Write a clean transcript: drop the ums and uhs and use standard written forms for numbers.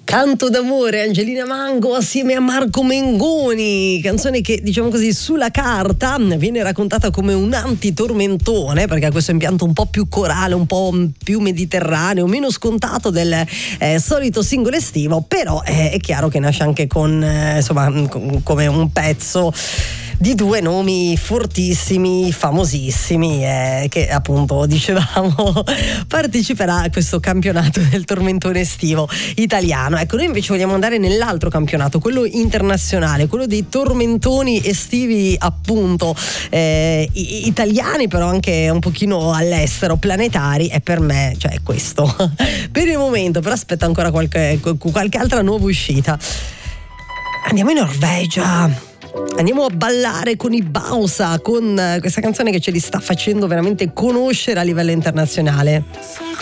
Canto d'amore, Angelina Mango assieme a Marco Mengoni, canzone che, diciamo così, sulla carta viene raccontata come un antitormentone, perché ha questo impianto un po' più corale, un po' più mediterraneo, meno scontato del solito singolo estivo, però è chiaro che nasce anche con come un pezzo di due nomi fortissimi, famosissimi, che appunto dicevamo parteciperà a questo campionato del tormentone estivo italiano. Ecco, noi invece vogliamo andare nell'altro campionato, quello internazionale, quello dei tormentoni estivi appunto italiani, però anche un pochino all'estero, planetari, e per me, cioè, è questo per il momento, però aspetta ancora qualche altra nuova uscita. Andiamo in Norvegia. Andiamo a ballare con i Bausa, con questa canzone che ce li sta facendo veramente conoscere a livello internazionale.